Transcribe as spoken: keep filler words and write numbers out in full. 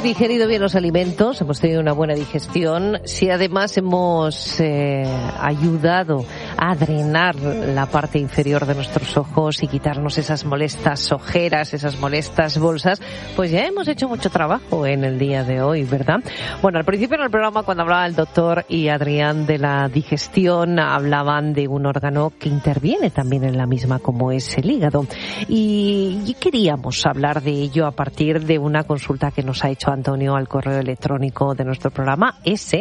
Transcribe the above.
digerido bien los alimentos, hemos tenido una buena digestión, si además hemos eh, ayudado a drenar la parte inferior de nuestros ojos y quitarnos esas molestas ojeras, esas molestas bolsas, pues ya hemos hecho mucho trabajo en el día de hoy, ¿verdad? Bueno, al principio en el programa, cuando hablaba el doctor y Adrián de la digestión, hablaban de un órgano que interviene también en la misma, como es el hígado. Y, y queríamos hablar de ello a partir de una consulta que nos ha hecho Antonio al correo electrónico de nuestro programa, ese